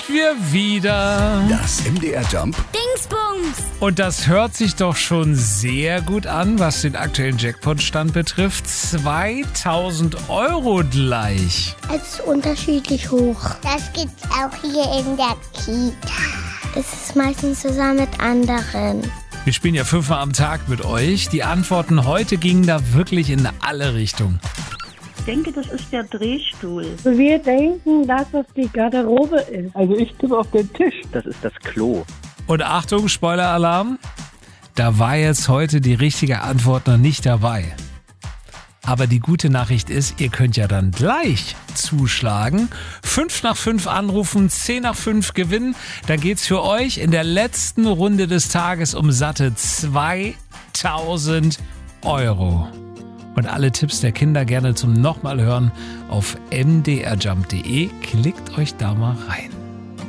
wir wieder. Das MDR Jump Dingsbums. Und das hört sich doch schon sehr gut an, was den aktuellen Jackpot-Stand betrifft. 2000 € gleich. Es ist unterschiedlich hoch. Das gibt's auch hier in der Kita. Es ist meistens zusammen mit anderen. Wir spielen ja 5-mal am Tag mit euch. Die Antworten heute gingen da wirklich in alle Richtungen. Ich denke, das ist der Drehstuhl. Wir denken, dass es die Garderobe ist. Also ich tippe auf den Tisch. Das ist das Klo. Und Achtung, Spoiler-Alarm. Da war jetzt heute die richtige Antwort noch nicht dabei. Aber die gute Nachricht ist, ihr könnt ja dann gleich zuschlagen. 5 nach 5 anrufen, 10 nach 5 gewinnen. Dann geht's für euch in der letzten Runde des Tages um satte 2000 €. Und alle Tipps der Kinder gerne zum nochmal hören auf mdrjump.de. Klickt euch da mal rein.